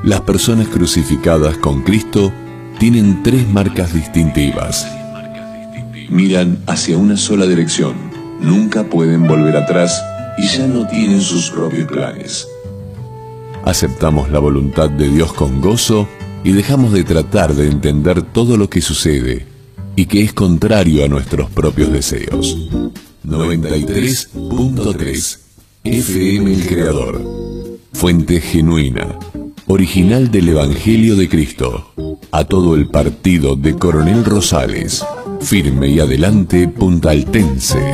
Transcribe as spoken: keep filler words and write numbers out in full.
Las personas crucificadas con Cristo tienen tres marcas distintivas. Miran hacia una sola dirección, nunca pueden volver atrás y ya no tienen sus propios planes. Aceptamos la voluntad de Dios con gozo y dejamos de tratar de entender todo lo que sucede y que es contrario a nuestros propios deseos. noventa y tres punto tres F M El Creador. Fuente genuina, original del Evangelio de Cristo. A todo el partido de Coronel Rosales. Firme y adelante puntaltense.